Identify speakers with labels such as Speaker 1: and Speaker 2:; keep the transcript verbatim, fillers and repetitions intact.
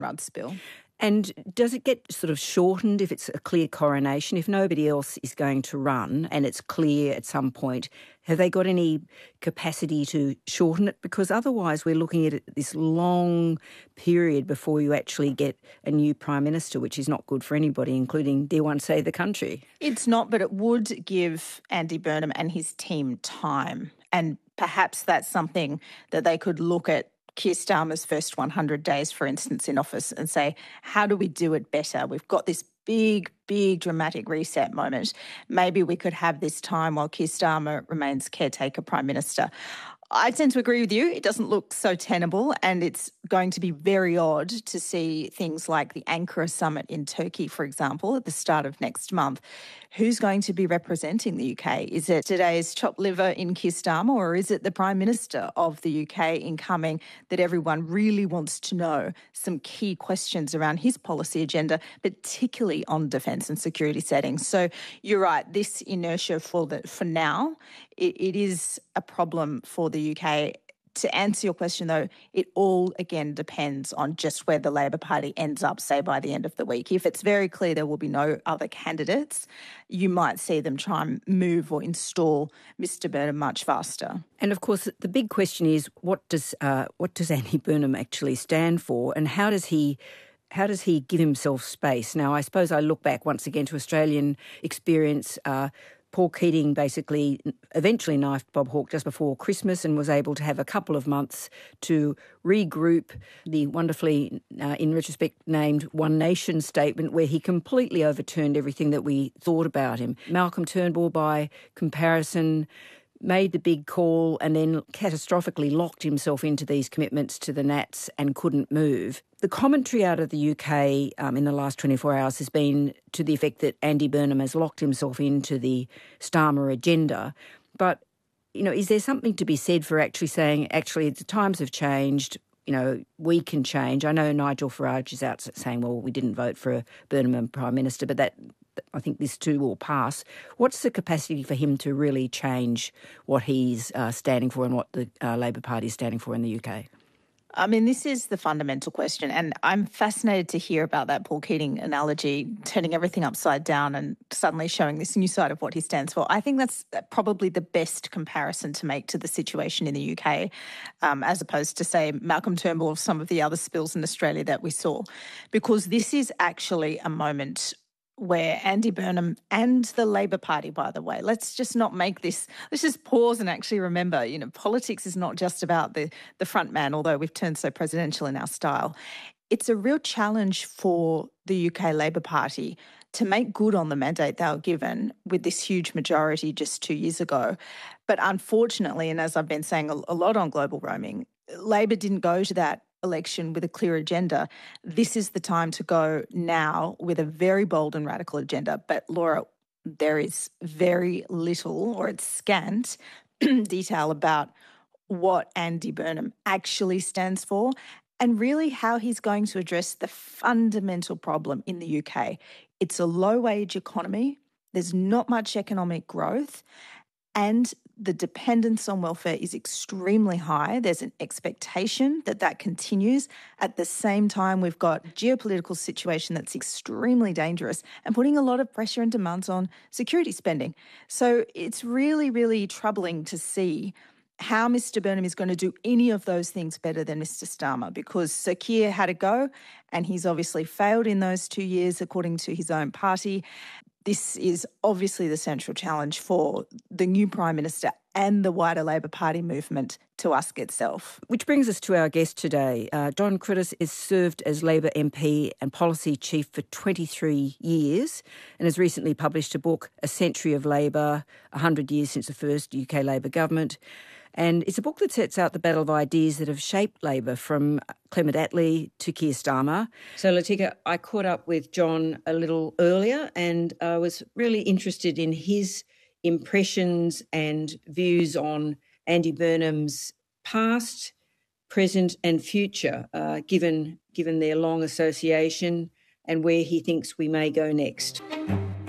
Speaker 1: Rudd spill.
Speaker 2: And does it get sort of shortened if it's a clear coronation? If nobody else is going to run and it's clear at some point, have they got any capacity to shorten it? Because otherwise we're looking at this long period before you actually get a new Prime Minister, which is not good for anybody, including, dare one say, the country.
Speaker 1: It's not, but it would give Andy Burnham and his team time. And perhaps that's something that they could look at Keir Starmer's first one hundred days, for instance, in office and say, how do we do it better? We've got this big, big dramatic reset moment. Maybe we could have this time while Keir Starmer remains caretaker Prime Minister. I tend to agree with you. It doesn't look so tenable, and it's going to be very odd to see things like the Ankara summit in Turkey, for example, at the start of next month. Who's going to be representing the U K? Is it today's chopped liver in Keir Starmer, or is it the Prime Minister of the U K incoming that everyone really wants to know some key questions around his policy agenda, particularly on defence and security settings? So you're right, this inertia for the for now, it, it is a problem for the U K. To answer your question, though, it all, again, depends on just where the Labor Party ends up, say, by the end of the week. If it's very clear there will be no other candidates, you might see them try and move or install Mr Burnham much faster.
Speaker 2: And, of course, the big question is, what does uh, what does Andy Burnham actually stand for, and how does he... How does he give himself space? Now, I suppose I look back once again to Australian experience. Uh, Paul Keating basically eventually knifed Bob Hawke just before Christmas and was able to have a couple of months to regroup the wonderfully, uh, in retrospect, named One Nation statement, where he completely overturned everything that we thought about him. Malcolm Turnbull, by comparison, made the big call and then catastrophically locked himself into these commitments to the Nats and couldn't move. The commentary out of the U K um, in the last twenty-four hours has been to the effect that Andy Burnham has locked himself into the Starmer agenda. But, you know, is there something to be said for actually saying, actually, the times have changed, you know, we can change? I know Nigel Farage is out saying, well, we didn't vote for a Burnham Prime Minister, but that I think this too will pass. What's the capacity for him to really change what he's uh, standing for and what the uh, Labor Party is standing for in the U K?
Speaker 1: I mean, this is the fundamental question, and I'm fascinated to hear about that Paul Keating analogy, turning everything upside down and suddenly showing this new side of what he stands for. I think that's probably the best comparison to make to the situation in the U K, um, as opposed to, say, Malcolm Turnbull or some of the other spills in Australia that we saw, because this is actually a moment where Andy Burnham and the Labor Party, by the way, let's just not make this, let's just pause and actually remember, you know, politics is not just about the, the front man, although we've turned so presidential in our style. It's a real challenge for the U K Labor Party to make good on the mandate they were given with this huge majority just two years ago. But unfortunately, and as I've been saying a, a lot on global roaming, Labor didn't go to that election with a clear agenda. This is the time to go now with a very bold and radical agenda. But Laura, there is very little, or it's scant, detail about what Andy Burnham actually stands for and really how he's going to address the fundamental problem in the U K. It's a low-wage economy. There's not much economic growth, and the dependence on welfare is extremely high. There's an expectation that that continues. At the same time, we've got a geopolitical situation that's extremely dangerous and putting a lot of pressure and demands on security spending. So it's really, really troubling to see how Mister Burnham is going to do any of those things better than Mister Starmer, because Sir Keir had a go and he's obviously failed in those two years according to his own party. This is obviously the central challenge for the new Prime Minister and the wider Labor Party movement to ask itself.
Speaker 2: Which brings us to our guest today. Uh, John Critters has served as Labor M P and Policy Chief for twenty-three years and has recently published a book, A Century of Labor, one hundred years since the first U K Labor government. And it's a book that sets out the battle of ideas that have shaped Labor from Clement Attlee to Keir Starmer. So, Latika, I caught up with John a little earlier and I uh, was really interested in his impressions and views on Andy Burnham's past, present and future, uh, given, given their long association and where he thinks we may go next.